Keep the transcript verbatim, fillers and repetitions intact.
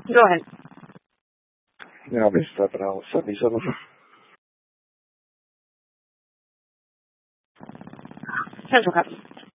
Go ahead. Yeah, I'll be stepping out with seventy-seven. Central Cup.